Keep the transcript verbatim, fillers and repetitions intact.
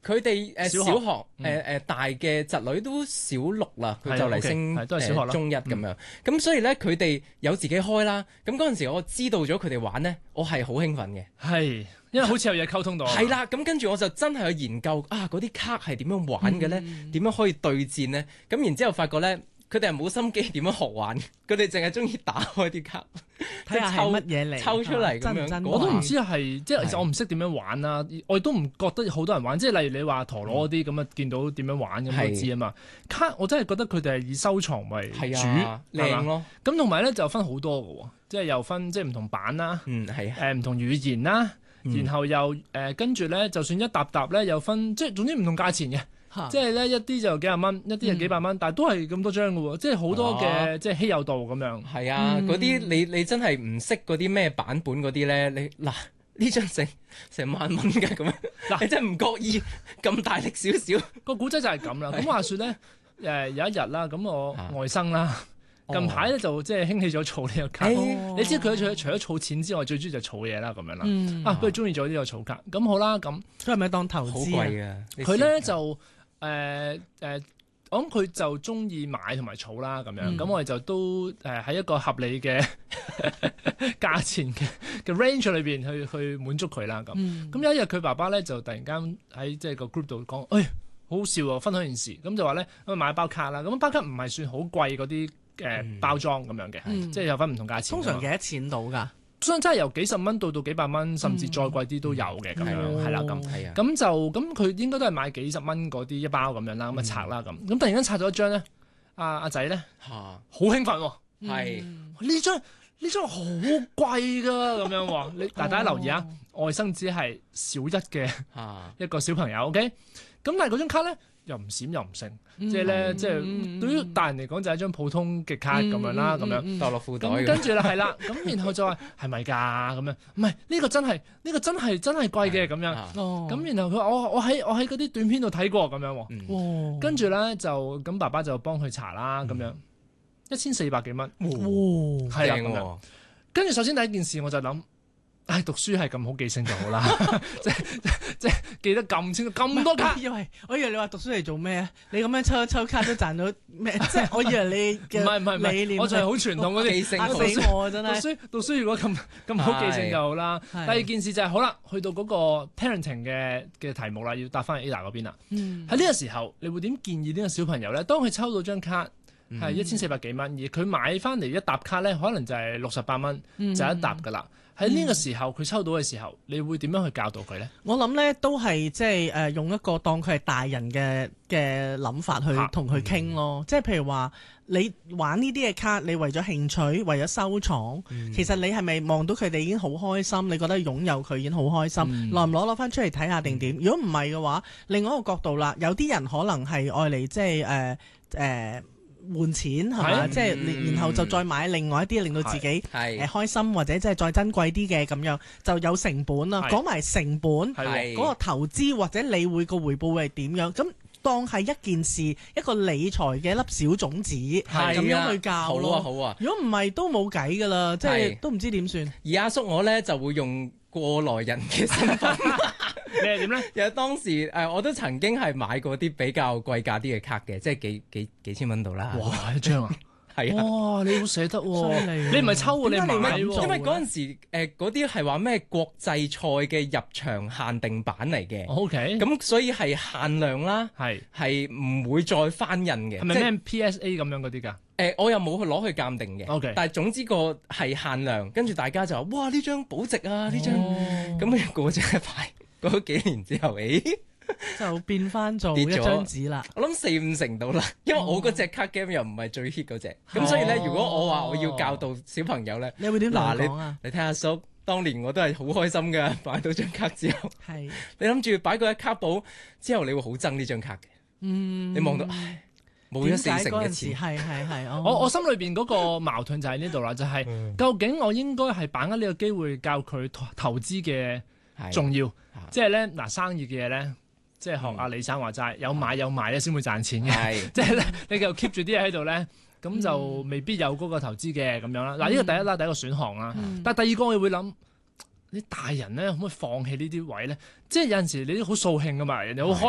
佢哋誒小學誒嗯誒大嘅侄女都小六啦，佢係就嚟 OK， 升係都係小學啦誒中一咁樣。咁所以咧，佢哋有自己開啦。咁嗰陣時，我知道咗佢哋玩咧，我係好興奮嘅。 係，因為好似有嘢溝通到。 係啦，咁跟住我就真係去研究啊，嗰啲卡係點樣玩嘅咧？點樣可以對戰咧？咁然之後發覺咧。佢哋係冇心機點樣學玩，佢哋淨係中意打開啲卡， 睇下係乜嘢嚟， 抽出嚟咁樣。 真唔真我都唔知係，即係其實我唔識點樣玩啦，我亦都唔覺得好多人玩。即係例如你話陀螺嗰啲咁啊，見到點樣玩咁都知啊嘛。卡我真係覺得佢哋係以收藏為主， 靚咯。 咁同埋咧就分好多嘅喎，即係又分即係唔同版啦， 嗯係誒唔同語言啦，然後又誒跟住咧，就算一沓沓咧又分，即係總之唔同價錢嘅。即係咧，一啲就幾廿蚊，一啲就幾百蚊，嗯、但係都係咁多張嘅喎，即係好多嘅、啊、即係稀有度咁樣。 係啊，嗰啲、嗯、你你真係唔識嗰啲咩版本嗰啲咧，你嗱呢張成成萬蚊㗎咁樣，嗱你真係唔覺意咁大力少少。 個古仔就係咁啦。咁話說咧，誒有一日啦，咁我外甥啦。啊近排咧就即係興起咗儲呢個卡，哦、你知佢除除咗儲錢之外，最中意就儲嘢啦咁樣啦。嗯、啊，佢中意咗呢個儲卡，咁好啦，咁佢係咪當投資啊？ 佢咧就誒誒、呃呃，我諗佢就中意買同埋儲啦咁樣。咁、嗯、我哋就都誒喺一個合理嘅價錢嘅嘅 range 裏邊去去滿足佢啦咁。咁、嗯、有一日佢爸爸咧就突然間喺即係個 group 度講，誒好好笑喎，分享件事。咁就話咧咁買包卡啦，咁包卡唔係算好貴嗰啲。誒包裝咁樣嘅，嗯、即係有分唔同價錢。 通常幾多錢到㗎？ 相真係由幾十蚊到到幾百蚊，甚至再貴啲都有嘅咁、嗯、樣，係啦咁。咁就咁佢應該都係買幾十蚊嗰啲一包咁樣啦，咁啊拆啦咁。咁突然間拆咗一張咧，阿阿仔咧嚇好興奮喎，係呢張呢張好貴㗎咁樣喎。你大家留意啊，外甥只係小一嘅一個小朋友，OK。咁但係嗰張卡咧。又唔閃又唔剩，即係咧，即係對於大人嚟講就係一張普通嘅卡咁樣啦，咁樣掉落褲袋。 咁跟住啦，係啦，咁然後就話係咪㗎咁樣？唔係呢個真係呢個真係真係貴嘅咁樣。咁然後佢話我我喺我喺嗰啲短片度睇過咁樣。跟住咧就咁爸爸就幫佢查啦，咁樣一千四百幾蚊。係啦咁樣。跟住首先第一件事我就諗。唉，讀書係咁好記性就好啦，即即即記得咁清楚咁多卡。 我以為我以為你話讀書嚟做咩啊？你咁樣抽一抽卡都賺到咩？即係我以為你嘅唔係唔係唔係，我就係好傳統嗰啲記性。 嚇死我真係！ 讀書讀書如果咁咁好記性就好啦。第二件事就係好啦，去到嗰個 parenting 嘅嘅題目啦，要答翻去 Ada 嗰邊啦。喺呢個時候，你會點建議呢個小朋友咧？當佢抽到張卡係一千四百幾蚊，而佢買翻嚟一沓卡咧，可能就係六十八蚊就一沓噶啦。喺呢個時候佢抽到嘅時候，你會點樣去教導佢咧？ 我諗咧都係即係誒用一個當佢係大人嘅嘅諗法去同佢傾咯。即係譬如話你玩呢啲嘅卡，你為咗興趣，為咗收藏，嗯、其實你係咪望到佢哋已經好開心？你覺得擁有佢已經好開心，攞唔攞攞翻出嚟睇下定點？如果唔係嘅話，另外一個角度啦，有啲人可能係愛嚟即係誒誒。呃呃換錢係嘛，即係、嗯、然後就再買另外一啲令到自己誒、呃、開心或者即係再珍貴啲嘅咁樣，就有成本啦。講埋成本嗰個投資或者你會個回報會係點樣？咁當係一件事，一個理財嘅一粒小種子，咁樣去教咯。 好啊好啊， 如果唔係都冇計㗎啦，即係都唔知點算。 而阿叔我咧就會用過來人嘅身份。 你係點咧？ 其實當時誒、呃，我都曾經係買過啲比較貴價啲嘅卡嘅，即係幾幾幾千蚊度啦。 哇！一張啊， 係啊！ 哇！你好捨得喎，你唔係抽喎，你買喎。 因為嗰陣時誒嗰啲係話咩國際賽嘅入場限定版嚟嘅。 O K。咁所以係限量啦，係係唔會再翻印嘅。 係咪咩 P S A 咁樣嗰啲㗎？ 誒、呃，我又冇去攞去鑑定嘅。 O K。 但係總之個係限量，跟住大家就話：哇！呢張保值啊！呢張咁過咗一排。過咗幾年之後，誒就變翻做一張紙啦。 我諗四五成到啦，因為我嗰隻卡 game 又唔係最 hit 嗰隻，咁、哦、所以咧，如果我話我要教導小朋友咧， 你會點講啊？ 你睇下叔，當年我都係好開心㗎，買到張卡之後， 係是你諗住擺個一卡簿之後，你會好憎呢張卡嘅。嗯，你望到唉，冇咗四成嘅錢， 係係係。哦、 我我心裏邊嗰個矛盾就喺呢度啦，就係、是嗯、究竟我應該係把握呢個機會教佢投資嘅重要，即係咧嗱，生意嘅嘢咧，即係學阿李生話齋，有買有賣咧先會賺錢嘅，即係咧你就 keep 住啲嘢喺度咧，咁就未必有嗰個投資嘅咁樣啦。嗱，呢個第一啦，第一個選項啦，但係第二個我會諗，你大人咧可唔可以放棄呢啲位咧？即係有陣時你都好掃興噶嘛，人哋好開